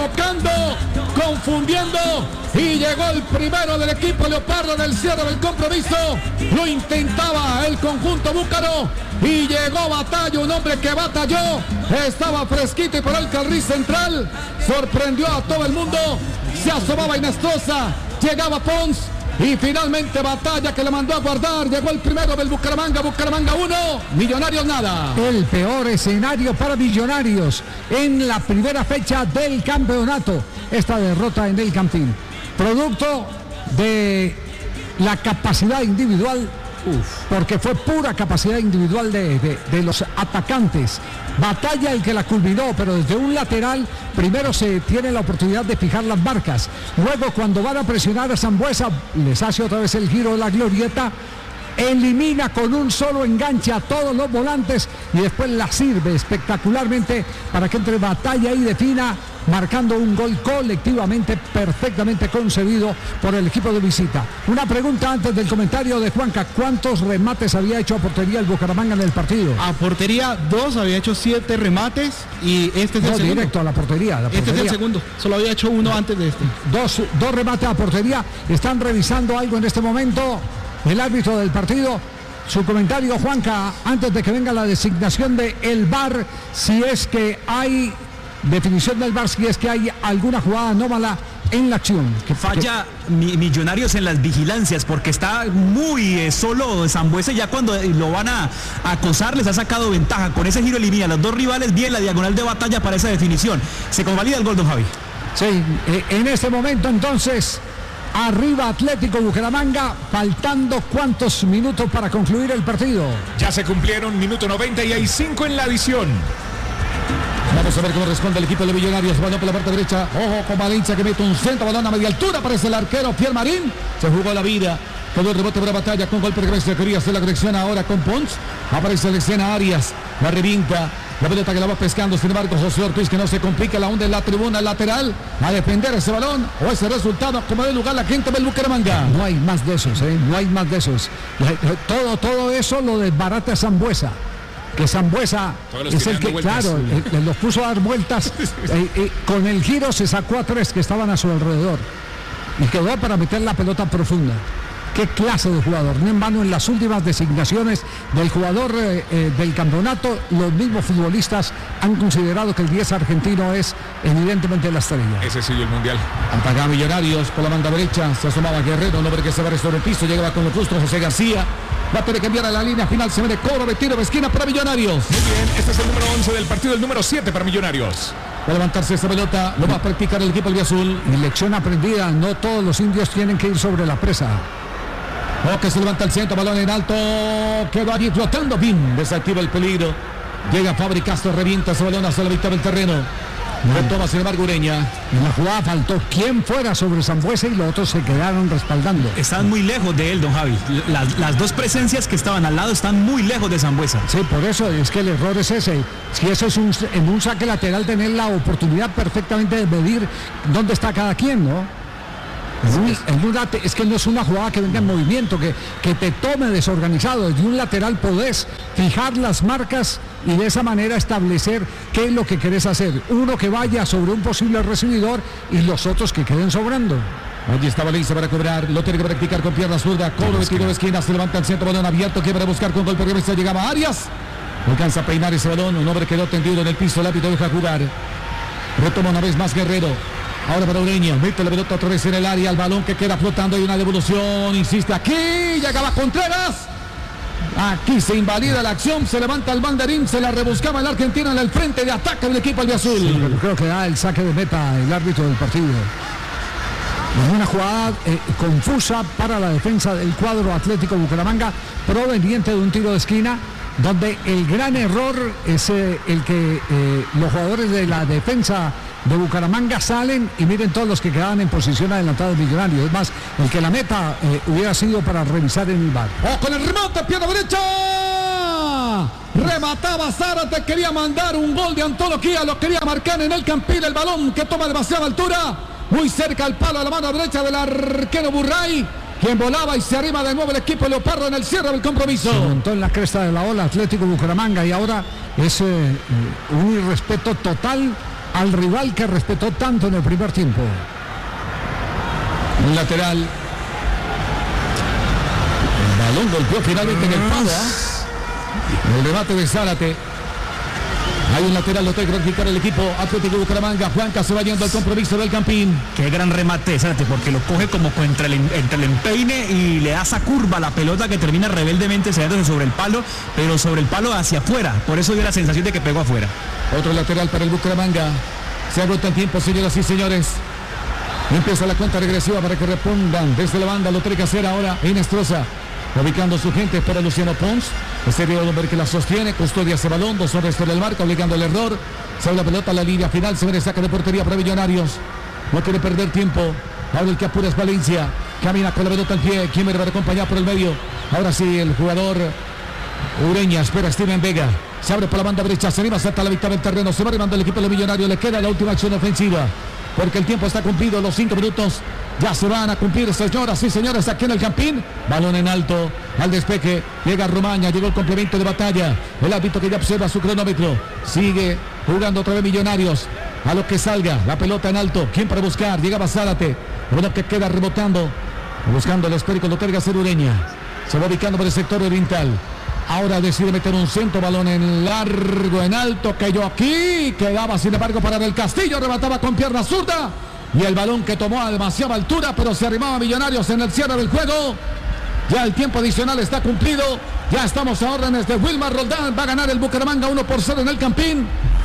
equivocando, confundiendo, y llegó el primero del equipo leopardo en el cierre del compromiso. Lo intentaba el conjunto búcaro y llegó Batalla, un hombre que batalló, estaba fresquito y por el carril central sorprendió a todo el mundo. Se asomaba Inestrosa, llegaba Pons y finalmente Batalla, que le mandó a guardar. Llegó el primero del Bucaramanga. Bucaramanga 1, Millonarios nada. El peor escenario para Millonarios en la primera fecha del campeonato. Esta derrota en el Campín, producto de la capacidad individual, porque fue pura capacidad individual de los atacantes. Batalla el que la culminó, pero desde un lateral primero se tiene la oportunidad de fijar las marcas. Luego, cuando van a presionar a Sambueza, les hace otra vez el giro de la glorieta, elimina con un solo enganche a todos los volantes y después la sirve espectacularmente para que entre Batalla y defina, marcando un gol colectivamente perfectamente concebido por el equipo de visita. Una pregunta antes del comentario de Juanca: ¿cuántos remates había hecho a portería el Bucaramanga en el partido? A portería 2, había hecho 7 remates y este es el segundo. Directo a la portería. Este es el segundo, solo había hecho uno antes de este. Dos remates a portería. Están revisando algo en este momento el árbitro del partido. Su comentario, Juanca, antes de que venga la designación del VAR, si es que hay definición del VAR, si es que hay alguna jugada anómala en la acción. Que falla Millonarios en las vigilancias, porque está muy solo Sambueza. Ya cuando lo van a acosar les ha sacado ventaja. Con ese giro elimina a los dos rivales, bien la diagonal de Batalla para esa definición. Se convalida el gol, don Javi. Sí, en este momento entonces arriba Atlético Bucaramanga, faltando ¿cuántos minutos para concluir el partido? Ya se cumplieron minuto 90 y hay 5 en la adición. Vamos a ver cómo responde el equipo de Millonarios. Balón por la parte derecha. Ojo con Valencia, que mete un centro, balón a media altura. Aparece el arquero Pierre Marín. Se jugó la vida. Todo el rebote por la Batalla con golpe de cabeza. Quería hacer la conexión ahora con Pons. Aparece la escena Arias. La revienta. La pelota que la va pescando. Sin embargo, José Ortiz, que no se complica. La onda en la tribuna lateral. A defender ese balón o ese resultado. Como de lugar la gente del Bucaramanga. No hay más de esos, no hay más de esos. Todo eso lo desbarata Sambueza. Que Sambueza es el que, claro, los puso a dar vueltas. Con el giro se sacó a 3 que estaban a su alrededor y quedó para meter la pelota profunda. Qué clase de jugador. No en vano, en las últimas designaciones del jugador del campeonato, los mismos futbolistas han considerado que el 10 argentino es evidentemente la estrella. Ese sigue el mundial. Ataca Millonarios por la banda derecha. Se asomaba Guerrero, un hombre que se va sobre el piso. Llegaba con el frustro José García. Va a tener que enviar a la línea final. Se ve de cobro de tiro de esquina para Millonarios. Muy bien, este es el número 11 del partido, el número 7 para Millonarios. Va a levantarse esta pelota, lo va a practicar el equipo albiazul. Y lección aprendida, no todos los indios tienen que ir sobre la presa. Que se levanta el centro, balón en alto, quedó allí flotando, bien, desactiva el peligro. Llega Fabri Castro, revienta ese balón hacia la mitad del terreno. Retoma sin embargo Ureña. En la jugada faltó quien fuera sobre Sambueza y los otros se quedaron respaldando. Están muy lejos de él, don Javi. Las dos presencias que estaban al lado están muy lejos de Sambueza. Sí, por eso es que el error es ese. Si eso es en un saque lateral, tener la oportunidad perfectamente de medir dónde está cada quien, ¿no? Es que no es una jugada que venga en movimiento, que te tome desorganizado. Desde un lateral podés fijar las marcas y de esa manera establecer qué es lo que querés hacer. Uno que vaya sobre un posible recibidor y los otros que queden sobrando. Allí está Valencia para cobrar, lo tiene que practicar con pierna zurda, cobro de tiro de esquina, se levanta el centro, balón abierto, que para buscar con golpe de cabeza, llegaba Arias, alcanza a peinar ese balón, un hombre quedó tendido en el piso, el árbitro deja jugar, retoma una vez más Guerrero. Ahora para Ureña, mete la pelota otra vez en el área, el balón que queda flotando, hay una devolución, insiste aquí, llegaba Contreras. Aquí se invalida la acción, se levanta el banderín, se la rebuscaba el argentino en el frente de ataque del equipo albiazul. Sí, creo que da el saque de meta el árbitro del partido. Es una jugada confusa para la defensa del cuadro Atlético Bucaramanga, proveniente de un tiro de esquina, donde el gran error es el que los jugadores de la defensa de Bucaramanga salen y miren todos los que quedaban en posición adelantada de Millonarios. Es más, el que la meta hubiera sido para revisar en el VAR. Con el remate, pierna derecha. Remataba Zárate, quería mandar un gol de antología, lo quería marcar en el Campín, el balón que toma demasiada altura, muy cerca al palo a la mano derecha del arquero Burray, quien volaba y se arrima de nuevo el equipo leopardo en el cierre del compromiso. Se montó en la cresta de la ola Atlético Bucaramanga y ahora es un irrespeto total al rival que respetó tanto en el primer tiempo. Un lateral. El balón golpeó finalmente en el palo. El remate de Zárate. Hay un lateral, lo tiene que practicar el equipo Atlético Bucaramanga. Juanca se va yendo al compromiso del Campín. Qué gran remate, Zárate, porque lo coge como entre el empeine y le da esa curva a la pelota que termina rebeldemente sellándose sobre el palo, pero sobre el palo hacia afuera. Por eso dio la sensación de que pegó afuera. Otro lateral para el Bucaramanga. Se agota el tiempo, señoras y señores. Empieza la cuenta regresiva para que respondan desde la banda. Lo tiene que hacer ahora Inestrosa. Ubicando su gente para Luciano Pons. Ese hombre que la sostiene, custodia ese balón, 2 hombres sobre el marco, obligando el error. Sale la pelota a la línea final, se viene saca de portería para Millonarios. No quiere perder tiempo. Ahora el que apura es Valencia. Camina con la pelota al pie. Quien me va a acompañar por el medio. Ahora sí, el jugador Ureña espera a Steven Vega. Se abre por la banda derecha, se anima hasta la mitad del terreno. Se va arribando el equipo de los Millonarios. Le queda la última acción ofensiva. Porque el tiempo está cumplido, los 5 minutos. Ya se van a cumplir, señoras y señores, aquí en el Campín. Balón en alto, al despeje. Llega Romaña, llegó el complemento de batalla. El árbitro que ya observa su cronómetro. Sigue jugando otra vez Millonarios. A lo que salga, la pelota en alto. ¿Quién para buscar? Llegaba Zárate. Uno que queda rebotando. Buscando el esférico, lo terga Ureña. Se va ubicando por el sector oriental. Ahora decide meter un centro, balón en largo, en alto. Cayó aquí, quedaba sin embargo para Del Castillo. Remataba con pierna zurda. Y el balón que tomó a demasiada altura, pero se arrimaba Millonarios en el cierre del juego. Ya el tiempo adicional está cumplido. Ya estamos a órdenes de Wilmar Roldán. Va a ganar el Bucaramanga 1-0 en el Campín.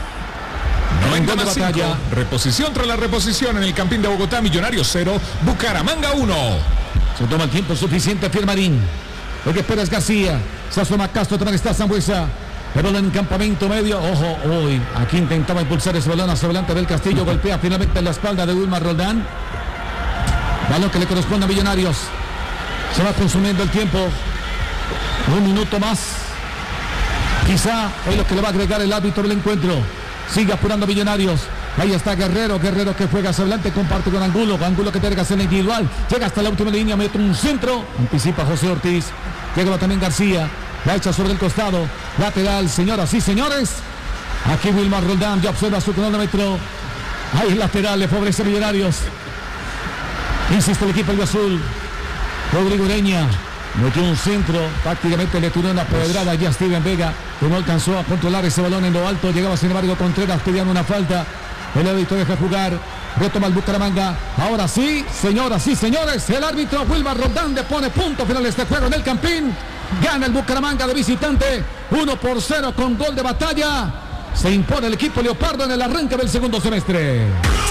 90+5. Reposición tras la reposición en el Campín de Bogotá. Millonarios 0, Bucaramanga 1. Se toma el tiempo suficiente Firmarín. El que espera es García. Se asoma Castro, también está Sambuesa. El balón en campamento medio. Ojo, hoy. Aquí intentaba impulsar ese balón hacia adelante del Castillo. Golpea finalmente en la espalda de Wilmar Roldán. Balón que le corresponde a Millonarios. Se va consumiendo el tiempo. Un minuto más. Quizá es lo que le va a agregar el árbitro del encuentro. Sigue apurando Millonarios. Ahí está Guerrero que juega hacia adelante, comparte con Angulo que tiene que hacer la individual. Llega hasta la última línea, mete un centro. Anticipa José Ortiz. Llega también García. La echa sobre el costado. Lateral, señoras y señores. Aquí Wilmar Roldán ya observa su cronómetro. Ahí el lateral, le favorece a Millonarios. Insiste el equipo de azul. Rodrigo Ureña metió un centro. Prácticamente le tiró una pedrada ya a Steven Vega, que no alcanzó a controlar ese balón en lo alto. Llegaba sin embargo Contreras pidiendo una falta. El árbitro deja jugar. Retoma el Bucaramanga. Ahora sí, señoras y señores, el árbitro Wilmar Roldán le pone punto final a este juego en el Campín. Gana el Bucaramanga de visitante 1-0 con gol de batalla. Se impone el equipo Leopardo en el arranque del segundo semestre.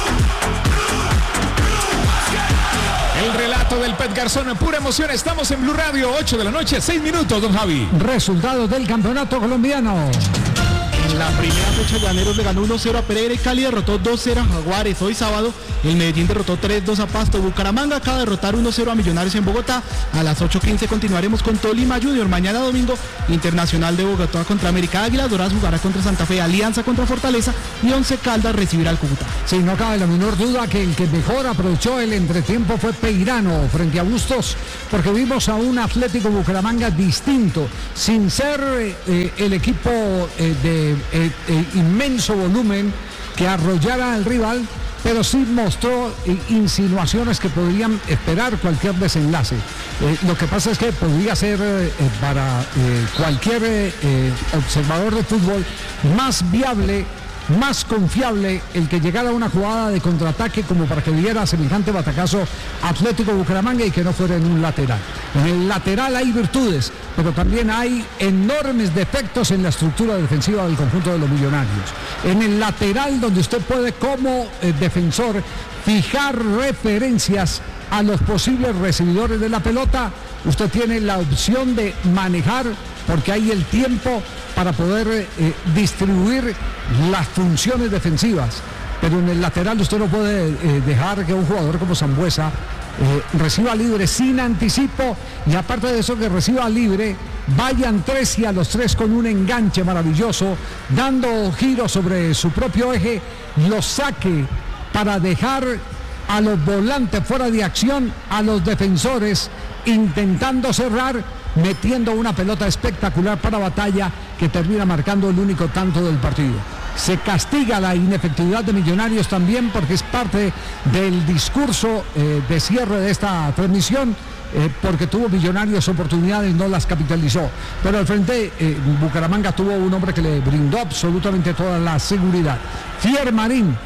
El relato del Pet Garzón en pura emoción. Estamos en Blue Radio, 8 de la noche, 6 minutos, don Javi. Resultados del campeonato colombiano. En la primera fecha, Llaneros le ganó 1-0 a Pereira y Cali derrotó 2-0 a Jaguares. Hoy sábado, el Medellín derrotó 3-2 a Pasto. Bucaramanga acaba de derrotar 1-0 a Millonarios en Bogotá. A las 8:15 continuaremos con Tolima Junior. Mañana domingo, Internacional de Bogotá contra América Águila. Doradas jugará contra Santa Fe, Alianza contra Fortaleza y Once Caldas recibirá al Cúcuta. Sí, no cabe la menor duda que el que mejor aprovechó el entretiempo fue Peirano frente a Bustos, porque vimos a un Atlético Bucaramanga distinto, sin ser el equipo de inmenso volumen que arrollara al rival, pero sí mostró insinuaciones que podrían esperar cualquier desenlace. Lo que pasa es que podría ser para cualquier observador de fútbol más viable, más confiable el que llegara a una jugada de contraataque como para que diera semejante batacazo Atlético Bucaramanga y que no fuera en un lateral. En el lateral hay virtudes, pero también hay enormes defectos en la estructura defensiva del conjunto de los Millonarios. En el lateral, donde usted puede como defensor fijar referencias a los posibles recibidores de la pelota, usted tiene la opción de manejar, porque hay el tiempo para poder distribuir las funciones defensivas. Pero en el lateral usted no puede dejar que un jugador como Sambuesa reciba libre sin anticipo, y aparte de eso, que reciba libre, vayan 3 y a los 3 con un enganche maravilloso, dando giros sobre su propio eje, lo saque para dejar a los volantes fuera de acción, a los defensores intentando cerrar, metiendo una pelota espectacular para Batalla, que termina marcando el único tanto del partido. se castiga la inefectividad de Millonarios también, porque es parte del discurso de cierre de esta transmisión, porque tuvo Millonarios oportunidades, no las capitalizó. Pero al frente Bucaramanga tuvo un hombre que le brindó absolutamente toda la seguridad. Fier Marín,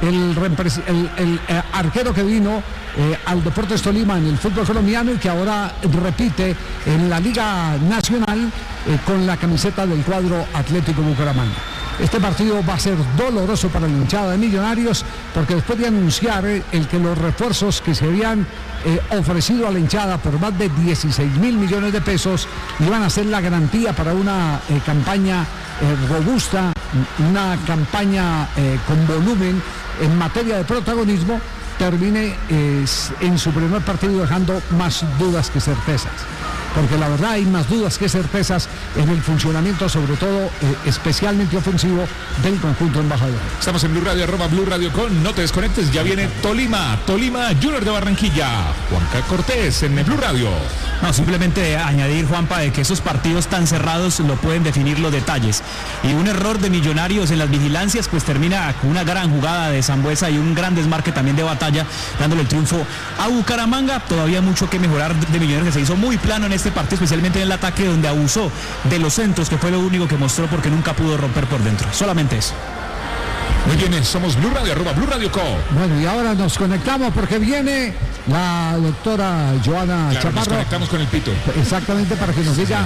el arquero que vino al Deportes Tolima en el fútbol colombiano y que ahora repite en la Liga Nacional con la camiseta del cuadro Atlético Bucaramanga. Este partido va a ser doloroso para la hinchada de Millonarios, porque después de anunciar el que los refuerzos que se habían ofrecido a la hinchada por más de 16.000 millones de pesos iban a ser la garantía para una campaña robusta, una campaña con volumen en materia de protagonismo, termine en su primer partido dejando más dudas que certezas. Porque la verdad hay más dudas que certezas en el funcionamiento, sobre todo especialmente ofensivo, del conjunto embajador. Estamos en Blue Radio, @Blue Radio con no te desconectes. Ya viene Tolima Junior de Barranquilla. Juanca Cortés en Blue Radio. No, simplemente añadir, Juanpa, de que esos partidos tan cerrados lo pueden definir los detalles. Y un error de Millonarios en las vigilancias pues termina con una gran jugada de Sambuesa y un gran desmarque también de Batalla, dándole el triunfo a Bucaramanga. Todavía mucho que mejorar de Millonarios, que se hizo muy plano en este partido, especialmente en el ataque, donde abusó de los centros, que fue lo único que mostró, porque nunca pudo romper por dentro. Solamente eso. Muy bien, somos Blue Radio, @Blue Radio Co. Bueno, y ahora nos conectamos porque viene la doctora Joana Chaparro. Nos conectamos con el Pito. Exactamente, para que nos diga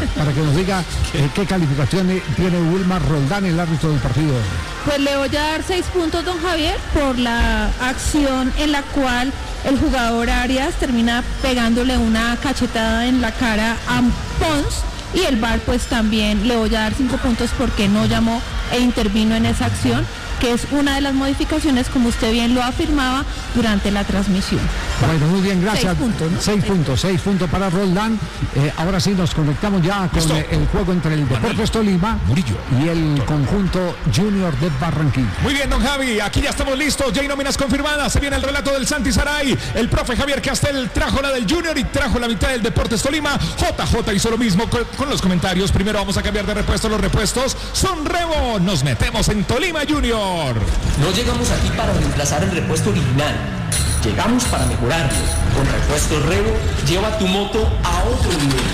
qué calificación tiene Wilmar Roldán, el árbitro del partido. Pues le voy a dar 6 puntos, don Javier, por la acción en la cual el jugador Arias termina pegándole una cachetada en la cara a Pons, y el VAR pues también le voy a dar 5 puntos porque no llamó e intervino en esa acción, que es una de las modificaciones, como usted bien lo afirmaba durante la transmisión. Bueno, muy bien, gracias. 6 puntos, ¿no? 6 puntos para Roldán. Ahora sí nos conectamos ya con el juego entre el Deportes Tolima y el conjunto Junior de Barranquilla. Muy bien, don Javi, aquí ya estamos listos, ya hay nóminas confirmadas, se viene el relato del Santi Saray, el profe Javier Castel trajo la del Junior y trajo la mitad del Deportes Tolima. JJ hizo lo mismo con los comentarios. Primero vamos a cambiar de repuesto, los repuestos son Rebo, nos metemos en Tolima Junior. No llegamos aquí para reemplazar el repuesto original, llegamos para mejorarlo. Con repuesto Rebo, lleva tu moto a otro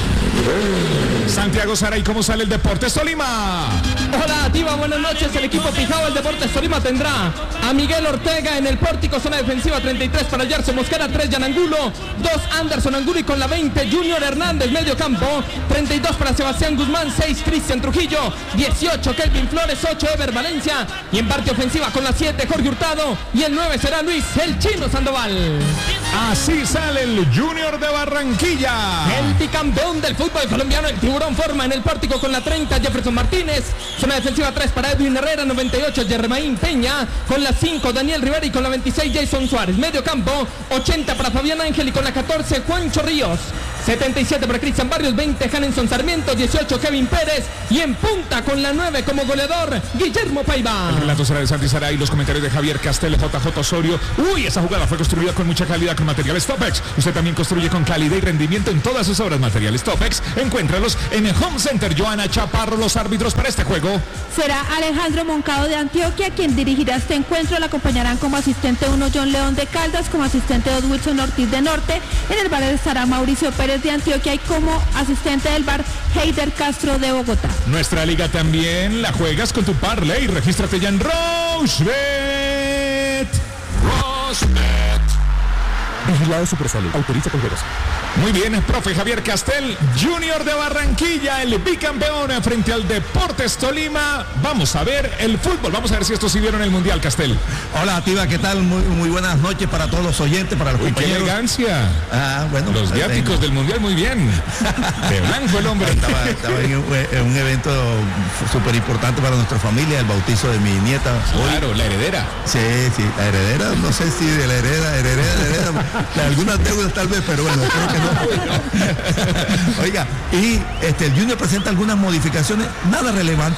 nivel. Santiago Saray, ¿cómo sale el Deportes Tolima? Hola, Diva, buenas noches. El equipo fijado del Deportes Tolima tendrá a Miguel Ortega en el pórtico, zona defensiva 33 para Yarzo Mosquera, 3 Jan Angulo, 2 Anderson Angulo y con la 20 Junior Hernández, medio campo, 32 para Sebastián Guzmán, 6 Cristian Trujillo, 18 Kelvin Flores, 8 Ever Valencia y en parte ofensiva con la 7 Jorge Hurtado y el 9 será Luis el Chino Sandoval. Así sale el Junior de Barranquilla. El bicampeón del fútbol colombiano, el Tiburón, forma en el pórtico con la 30 Jefferson Martínez, zona defensiva 3 para Edwin Herrera, 98 Germain Peña, con la 5 Daniel Rivera y con la 26 Jason Suárez, medio campo, 80 para Fabián Ángel y con la 14 Juancho Ríos, 77 para Cristian Barrios, 20 Hanenson Sarmiento, 18 Kevin Pérez y en punta con la 9 como goleador Guillermo Paiva. El relato será de Santi Saray, los comentarios de Javier Castel, JJ Osorio. Uy, esa jugada fue construida con mucha calidad con materiales Topex. Usted también construye con calidad y rendimiento en todas sus obras. Materiales Topex, encuéntralos en el Home Center. Joana Chaparro, los árbitros para este juego. Será Alejandro Moncado de Antioquia quien dirigirá este encuentro. Le acompañarán como asistente 1 John León de Caldas, como asistente 2 Wilson Ortiz de Norte. En el bar estará Mauricio Pérez de Antioquia y como asistente del bar Heider Castro de Bogotá. Nuestra liga también la juegas con tu parlay. Regístrate ya en Rochebet. Vigilado Supersalud. Autoriza con veros. Muy bien, profe Javier Castel, Junior de Barranquilla, el bicampeón frente al Deportes Tolima. Vamos a ver el fútbol, vamos a ver si estos sí vieron el Mundial, Castel. Hola, Tiva, ¿qué tal? Muy buenas noches para todos los oyentes, para los compañeros. ¡Qué elegancia! Bueno. Los viáticos del Mundial, muy bien. De blanco el hombre. Estaba en un evento súper importante para nuestra familia, el bautizo de mi nieta. Claro, la heredera. Sí, la heredera, no sé si de la heredera, de algunas deudas tal vez, pero bueno, creo que no. Oiga, y el Junior presenta algunas modificaciones, nada relevante,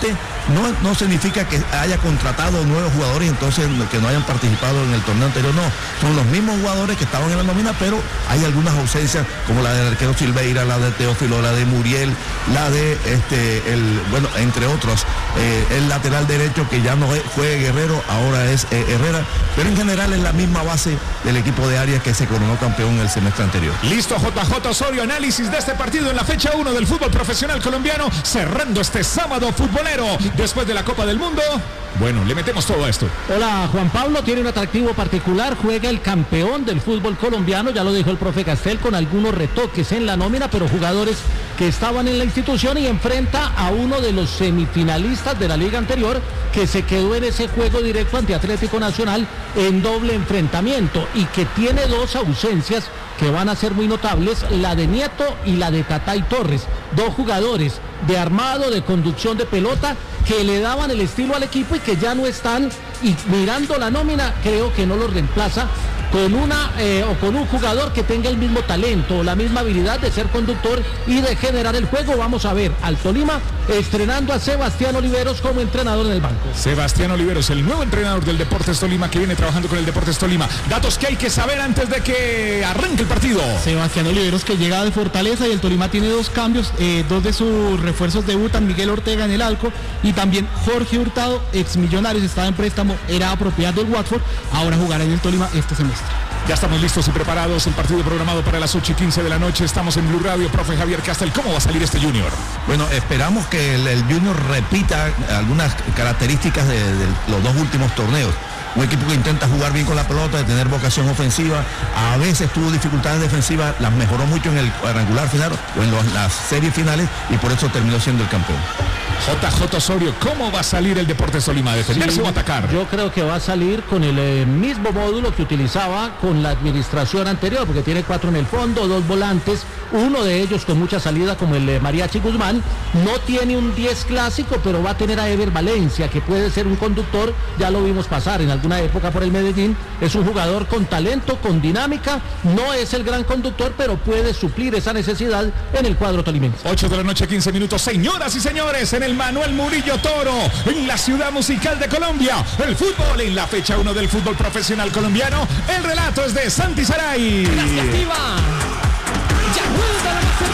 no significa que haya contratado nuevos jugadores entonces que no hayan participado en el torneo anterior, no, son los mismos jugadores que estaban en la nómina, pero hay algunas ausencias como la del arquero Silveira, la de Teófilo, la de Muriel, la de bueno, entre otros, el lateral derecho que ya no fue Guerrero, ahora es Herrera, pero en general es la misma base del equipo de Arias que se coronó campeón el semestre anterior. Listo, JJ Osorio, análisis de este partido en la fecha 1 del fútbol profesional colombiano, cerrando este sábado futbolero después de la Copa del Mundo. Bueno, le metemos todo a esto. Hola, Juan Pablo, tiene un atractivo particular, juega el campeón del fútbol colombiano, ya lo dijo el profe Castel, con algunos retoques en la nómina, pero jugadores que estaban en la institución, y enfrenta a uno de los semifinalistas de la liga anterior que se quedó en ese juego directo ante Atlético Nacional en doble enfrentamiento y que tiene dos ausencias que van a ser muy notables, la de Nieto y la de Tatay Torres, dos jugadores de armado, de conducción de pelota, que le daban el estilo al equipo y que ya no están, y mirando la nómina creo que no los reemplaza con con un jugador que tenga el mismo talento o la misma habilidad de ser conductor y de generar el juego. Vamos a ver al Tolima estrenando a Sebastián Oliveros como entrenador en el banco. Sebastián Oliveros, el nuevo entrenador del Deportes Tolima, que viene trabajando con el Deportes Tolima. Datos que hay que saber antes de que arranque el partido. Sebastián Oliveros, que llega de Fortaleza, y el Tolima tiene dos cambios, dos de sus refuerzos debutan, Miguel Ortega en el Alco y también Jorge Hurtado, ex Millonarios, estaba en préstamo, era propiedad del Watford, ahora jugará en el Tolima este semestre. Ya estamos listos y preparados, el partido programado para las 8:15 de la noche, estamos en Blue Radio. Profe Javier Castel, ¿cómo va a salir este Junior? Bueno, esperamos que el Junior repita algunas características de los dos últimos torneos. Un equipo que intenta jugar bien con la pelota, de tener vocación ofensiva, a veces tuvo dificultades defensivas, las mejoró mucho en el cuadrangular final o en las series finales, y por eso terminó siendo el campeón. JJ Osorio, ¿cómo va a salir el Deportes Tolima? ¿A defenderse o a atacar? Yo creo que va a salir con el mismo módulo que utilizaba con la administración anterior, porque tiene 4 en el fondo, 2 volantes, uno de ellos con mucha salida como el Mariachi Guzmán. No tiene un 10 clásico, pero va a tener a Ever Valencia, que puede ser un conductor, ya lo vimos pasar en alguna época por el Medellín. Es un jugador con talento, con dinámica, no es el gran conductor, pero puede suplir esa necesidad en el cuadro tolimense. 8 de la noche, 15 minutos, señoras y señores, en el Manuel Murillo Toro, en la ciudad musical de Colombia, el fútbol en la fecha 1 del fútbol profesional colombiano. El relato es de Santi Saray. Gracias, Diva. Ya rueda la más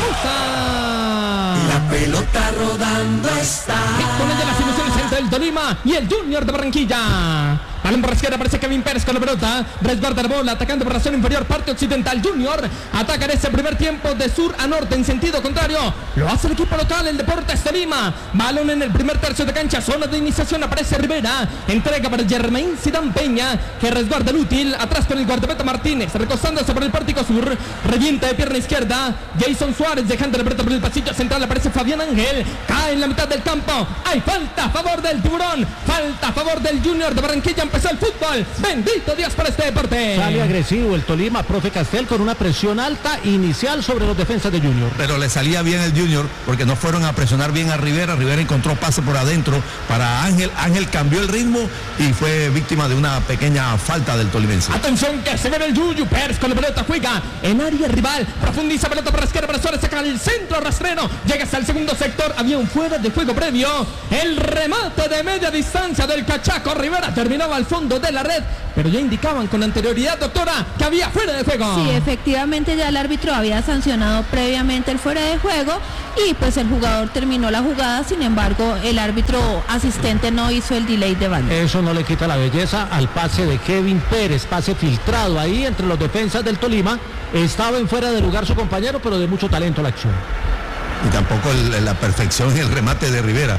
hermosa. La pelota rodando está. Con el de las ilusiones entre el Tolima y el Junior de Barranquilla. Balón por la izquierda, aparece Kevin Pérez con la pelota. Resguarda la bola, atacando por la zona inferior, parte occidental. Junior ataca en ese primer tiempo de sur a norte en sentido contrario. Lo hace el equipo local, el Deportes Tolima. Balón en el primer tercio de cancha, zona de iniciación, aparece Rivera. Entrega para Germain Zidane Peña, que resguarda el útil. Atrás con el guardameta Martínez, recostándose por el pórtico sur. Revienta de pierna izquierda. Jason Suárez dejando la pelota por el pasillo central, aparece Fabián Ángel. Cae en la mitad del campo. Hay falta a favor del Tiburón. Falta a favor del Junior de Barranquilla. Empezó el fútbol. Bendito Dios para este deporte. Sale agresivo el Tolima, profe Castel, con una presión alta inicial sobre los defensas de Junior. Pero le salía bien el Junior porque no fueron a presionar bien a Rivera. Rivera encontró pase por adentro para Ángel. Ángel cambió el ritmo y fue víctima de una pequeña falta del tolimense. Atención que se ve el Yuyu. Pérez con la pelota, juega en área rival. Profundiza pelota por la izquierda para Suárez, saca el centro rastrero. Llega hasta el segundo sector. Había un fuera de juego previo. El remate de media distancia del Cachaco Rivera terminaba al fondo de la red, pero ya indicaban con anterioridad, doctora, que había fuera de juego. Sí, efectivamente ya el árbitro había sancionado previamente el fuera de juego y pues el jugador terminó la jugada. Sin embargo, el árbitro asistente no hizo el delay de banda. Eso no le quita la belleza al pase de Kevin Pérez, pase filtrado ahí entre los defensas del Tolima. Estaba en fuera de lugar su compañero, pero de mucho talento la acción. Y tampoco la perfección en el remate de Rivera.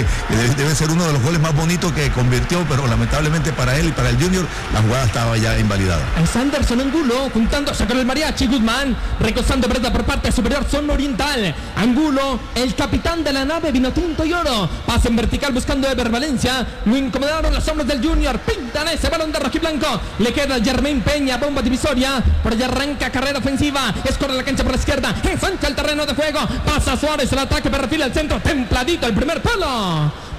Debe ser uno de los goles más bonitos que convirtió, pero lamentablemente para él y para el Junior la jugada estaba ya invalidada. Es Anderson Angulo juntándose con el Mariachi Guzmán, recostando pelota por parte superior zona oriental. Angulo, el capitán de la nave Vinotinto y Oro, pasa en vertical buscando a Ever Valencia. Lo incomodaron los hombres del Junior, pintan ese balón de rojiblanco. Le queda a Germain Peña, bomba divisoria, por allá arranca carrera ofensiva, escorre la cancha por la izquierda, ensancha el terreno de juego, pasa Suárez, el ataque, perfila al centro, templadito el primer palo.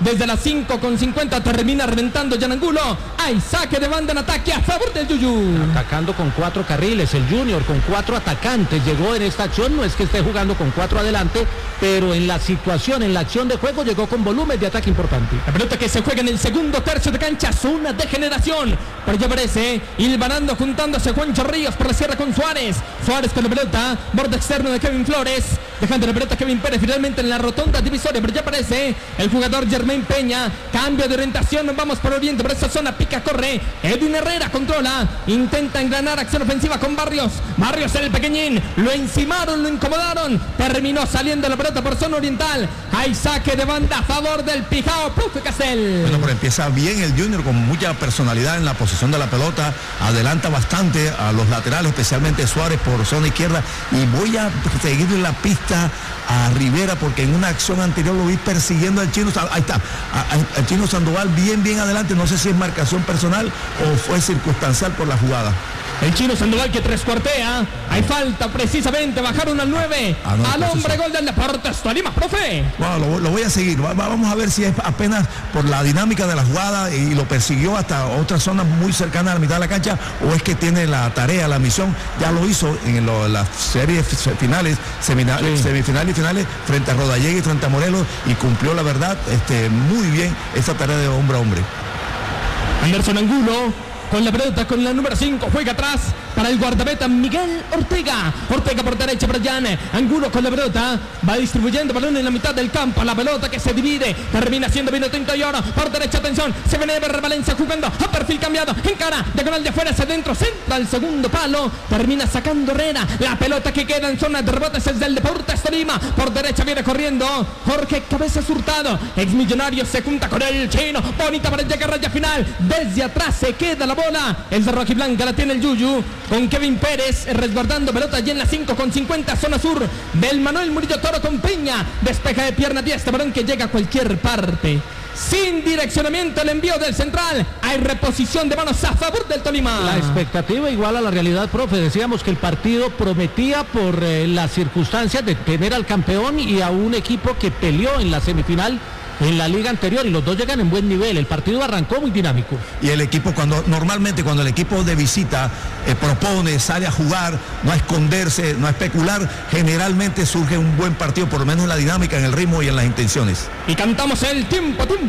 Desde las 5:50 termina reventando Yanangulo. Hay saque de banda en ataque a favor del Yuyu. Atacando con 4 carriles, el Junior con 4 atacantes. Llegó en esta acción, no es que esté jugando con 4 adelante, pero en la situación, en la acción de juego, llegó con volumen de ataque importante. La pelota que se juega en el segundo tercio de cancha, zona de generación. Pero ya aparece, hilvanando, juntándose Juancho Ríos por la sierra con Suárez. Suárez con la pelota, borde externo de Kevin Flores. Dejando la pelota Kevin Pérez finalmente en la rotonda divisoria. Pero ya aparece el jugador Germain Peña. Cambio de orientación, vamos por oriente, por esa zona, pica, corre. Edwin Herrera controla, intenta engranar acción ofensiva con Barrios. Barrios el pequeñín, lo encimaron, lo incomodaron. Terminó saliendo la pelota por zona oriental. Hay saque de banda a favor del Pijao, profe Castel. Bueno, pero empieza bien el Junior con mucha personalidad en la posición de la pelota. Adelanta bastante a los laterales, especialmente Suárez por zona izquierda. Y voy a seguirle la pista a Rivera porque en una acción anterior lo vi persiguiendo al Chino. Ahí está, al Chino Sandoval bien adelante. No sé si es marcación personal o fue circunstancial por la jugada. El Chino Sandoval que trescuartea. Hay falta precisamente, bajaron al 9. Al hombre gol del Deportes Tolima, profe. Bueno, lo voy a seguir. Vamos a ver si es apenas por la dinámica de la jugada y lo persiguió hasta otra zona muy cercana a la mitad de la cancha, o es que tiene la tarea, la misión. Ya lo hizo en las series finales, semifinales y finales frente a Rodallega y frente a Morelos, y cumplió la verdad muy bien esa tarea de hombre a hombre. Anderson Angulo con la pelota, con la número 5, juega atrás para el guardameta Miguel Ortega. Ortega por derecha, Brian. Angulo con la pelota, va distribuyendo balón en la mitad del campo. La pelota que se divide, termina siendo Vino Tinto y Oro. Por derecha, atención, se viene Eber Valencia jugando a perfil cambiado, en cara, diagonal de afuera hacia adentro, centra al segundo palo, termina sacando Herrera. La pelota que queda en zona de rebotes es del Deportes Tolima. Por derecha viene corriendo Jorge Cabezas Hurtado. Ex Millonario se junta con el Chino. Bonita para llegar a raya final. Desde atrás se queda la bola. El de rojiblanca la tiene el Yuyu con Kevin Pérez resguardando pelota allí en la 5:50, zona sur del Manuel Murillo Toro con Peña. Despeja de pierna diestra, balón que llega a cualquier parte. Sin direccionamiento el envío del central. Hay reposición de manos a favor del Tolima. La expectativa igual a la realidad, profe. Decíamos que el partido prometía por las circunstancias de tener al campeón y a un equipo que peleó en la semifinal en la liga anterior, y los dos llegan en buen nivel. El partido arrancó muy dinámico. Y el equipo, normalmente cuando el equipo de visita propone, sale a jugar, no a esconderse, no a especular, generalmente surge un buen partido, por lo menos en la dinámica, en el ritmo y en las intenciones. Y cantamos el tiempo de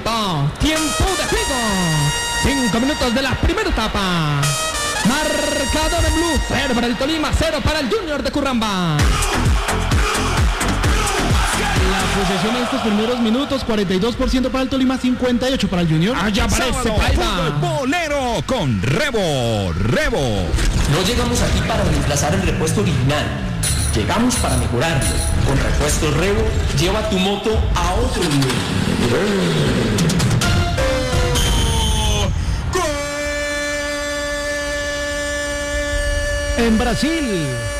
juego. 5 minutos de la primera etapa. Marcador en blue, 0 para el Tolima, 0 para el Junior de Curramba. La posesión en estos primeros minutos, 42% para el Tolima, 58% para el Junior. Allá aparece Paiva. Bolero con Rebo. No llegamos aquí para reemplazar el repuesto original. Llegamos para mejorarlo. Con repuestos Rebo, lleva tu moto a otro nivel. En Brasil,